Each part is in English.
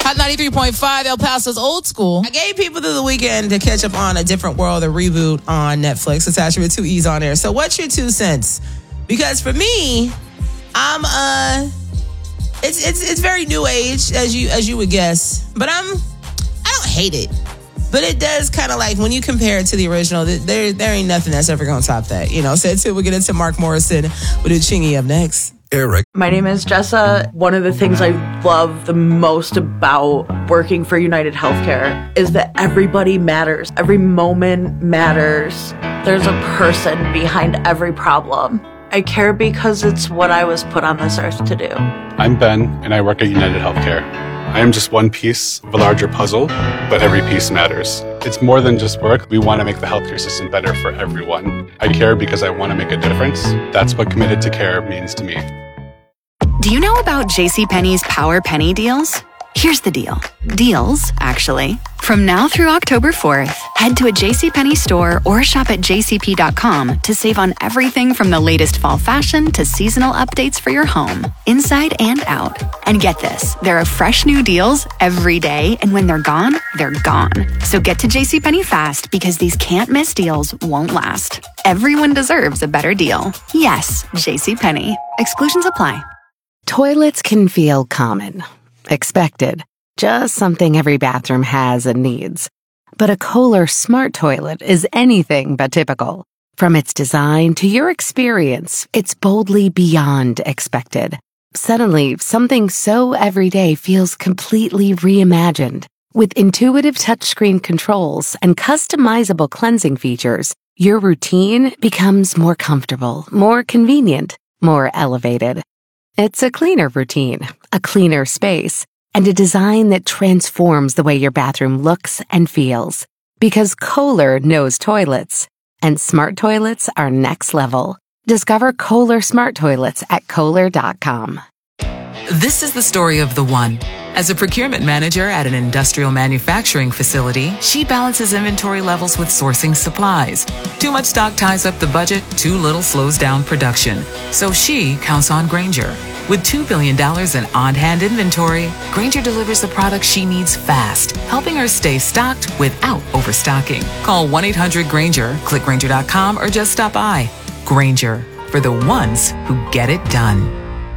Hot 93.5, El Paso's Old School. I gave people through the weekend to catch up on A Different World, a reboot on Netflix. It's actually with 2 E's on there. So what's your 2 cents? Because for me, it's very new age, as you would guess. But I don't hate it. But it does kind of like, when you compare it to the original, there ain't nothing that's ever going to top that. You know, so we'll get into Mark Morrison with a Chingy up next. Eric. My name is Jessa. One of the things I love the most about working for United Healthcare is that everybody matters. Every moment matters. There's a person behind every problem. I care because it's what I was put on this earth to do. I'm Ben, and I work at United Healthcare. I am just one piece of a larger puzzle, but every piece matters. It's more than just work. We want to make the healthcare system better for everyone. I care because I want to make a difference. That's what committed to care means to me. Do you know about JCPenney's Power Penny deals? Here's the deal. Deals, actually. From now through October 4th, head to a JCPenney store or shop at jcp.com to save on everything from the latest fall fashion to seasonal updates for your home, inside and out. And get this, there are fresh new deals every day, and when they're gone, they're gone. So get to JCPenney fast, because these can't-miss deals won't last. Everyone deserves a better deal. Yes, JCPenney. Exclusions apply. Toilets can feel common, expected, just something every bathroom has and needs. But a Kohler Smart Toilet is anything but typical. From its design to your experience, it's boldly beyond expected. Suddenly, something so everyday feels completely reimagined. With intuitive touchscreen controls and customizable cleansing features, your routine becomes more comfortable, more convenient, more elevated. It's a cleaner routine, a cleaner space, and a design that transforms the way your bathroom looks and feels. Because Kohler knows toilets, and smart toilets are next level. Discover Kohler Smart Toilets at Kohler.com. This is the story of the one. As a procurement manager at an industrial manufacturing facility, she balances inventory levels with sourcing supplies. Too much stock ties up the budget, too little slows down production. So she counts on Grainger. With $2 billion in on-hand inventory, Grainger delivers the products she needs fast, helping her stay stocked without overstocking. Call 1-800-GRAINGER, click Grainger.com, or just stop by. Grainger, for the ones who get it done.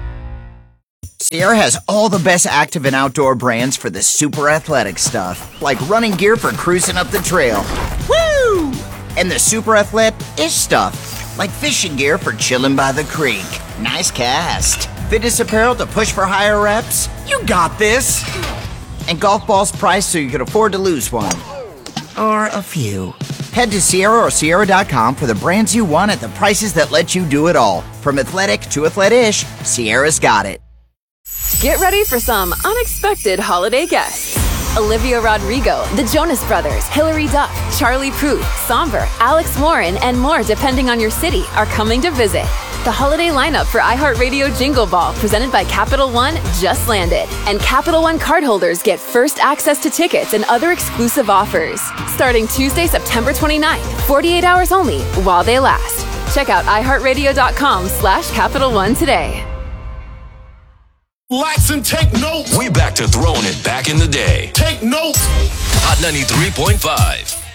Sierra has all the best active and outdoor brands for the super athletic stuff, like running gear for cruising up the trail. Woo! And the super athlete-ish stuff, like fishing gear for chilling by the creek. Nice cast. Fitness apparel to push for higher reps. You got this. And golf balls priced so you can afford to lose one. Or a few. Head to Sierra or Sierra.com for the brands you want at the prices that let you do it all. From athletic to athlete-ish, Sierra's got it. Get ready for some unexpected holiday guests. Olivia Rodrigo, the Jonas Brothers, Hilary Duff, Charlie Puth, Somber, Alex Warren, and more depending on your city are coming to visit. The holiday lineup for iHeartRadio Jingle Ball, presented by Capital One, just landed. And Capital One cardholders get first access to tickets and other exclusive offers. Starting Tuesday, September 29th, 48 hours only, while they last. Check out iHeartRadio.com/Capital One today. Relax and take notes. We're back to throwing it back in the day. Take notes. Hot 93.5.